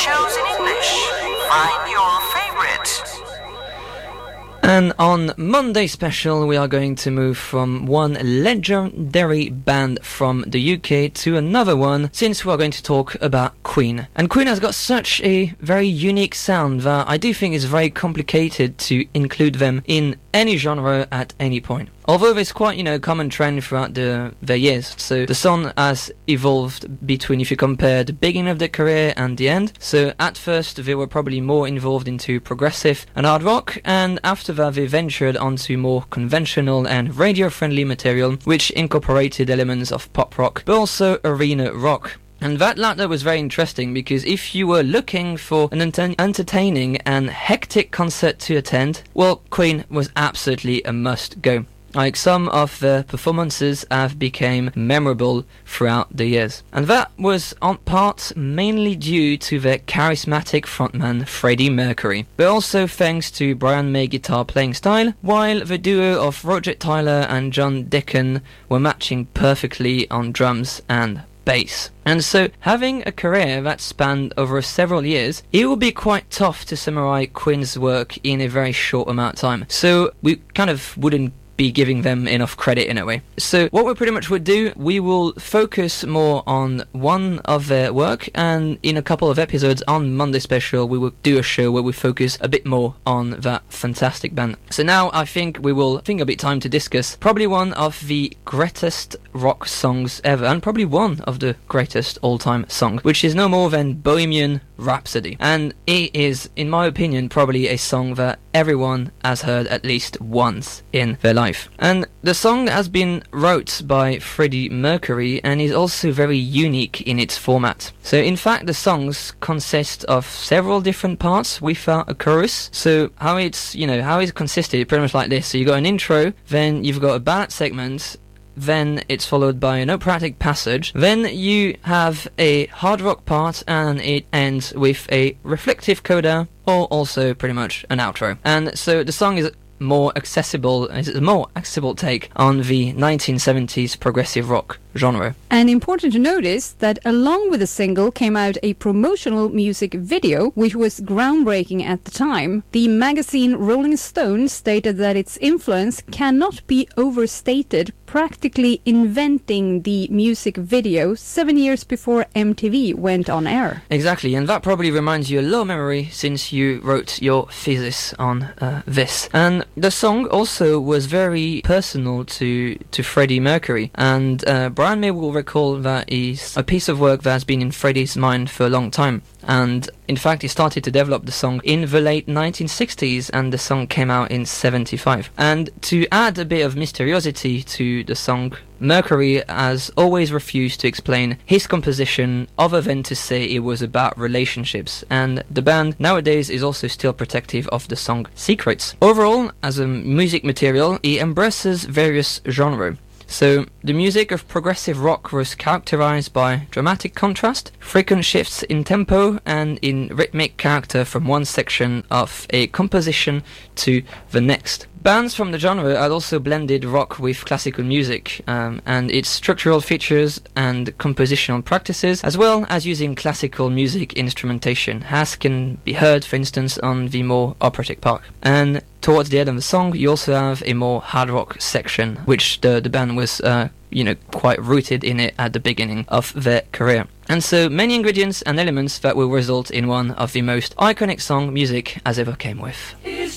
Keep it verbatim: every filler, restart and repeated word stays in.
shows in English. Find your favorite. And on Monday Special, we are going to move from one legendary band from the U K to another one, since we are going to talk about Queen. And Queen has got such a very unique sound that I do think it's very complicated to include them in any genre at any point. Although there's quite, you know, common trend throughout the, the years. So the song has evolved between, if you compare the beginning of their career and the end. So at first they were probably more involved into progressive and hard rock, and after that they ventured onto more conventional and radio-friendly material, which incorporated elements of pop rock, but also arena rock. And that latter was very interesting, because if you were looking for an ent- entertaining and hectic concert to attend, well, Queen was absolutely a must-go. Like, some of the performances have become memorable throughout the years. And that was on part mainly due to their charismatic frontman Freddie Mercury, but also thanks to Brian May's guitar playing style, while the duo of Roger Taylor and John Deacon were matching perfectly on drums and bass. And so, having a career that spanned over several years, it would be quite tough to summarize Queen's work in a very short amount of time. So we kind of wouldn't be giving them enough credit in a way. So what we pretty much would do, we will focus more on one of their work, and in a couple of episodes on Monday Special we will do a show where we focus a bit more on that fantastic band. So now I think we will think a bit time to discuss probably one of the greatest rock songs ever, and probably one of the greatest all-time songs, which is no more than Bohemian Rhapsody. And it is, in my opinion, probably a song that everyone has heard at least once in their life. And the song has been wrote by Freddie Mercury and is also very unique in its format. So in fact the songs consist of several different parts without a chorus. So how it's, you know, how it's consisted pretty much like this. So you got an intro, then you've got a ballad segment, then it's followed by an operatic passage, then you have a hard rock part, and it ends with a reflective coda, or also pretty much an outro. And so the song is more accessible, is a more accessible take on the nineteen seventies progressive rock genre. And important to notice that along with the single came out a promotional music video, which was groundbreaking at the time. The magazine Rolling Stone stated that its influence cannot be overstated, practically inventing the music video seven years before M T V went on air. Exactly, and that probably reminds you a lot of memory since you wrote your thesis on uh, this. And the song also was very personal to, to Freddie Mercury, and uh, Brian May will recall that is a piece of work that's been in Freddie's mind for a long time. And in fact he started to develop the song in the late nineteen sixties, and the song came out in seventy-five. And to add a bit of mysteriosity to the song, Mercury has always refused to explain his composition other than to say it was about relationships, and the band nowadays is also still protective of the song secrets. Overall, as a music material, it embraces various genres. So, the music of progressive rock was characterized by dramatic contrast, frequent shifts in tempo and in rhythmic character from one section of a composition to the next. Bands from the genre had also blended rock with classical music, um, and its structural features and compositional practices, as well as using classical music instrumentation, as can be heard, for instance, on the more operatic part. And towards the end of the song, you also have a more hard rock section, which the, the band was, uh, you know, quite rooted in it at the beginning of their career. And so many ingredients and elements that will result in one of the most iconic song music has ever came with.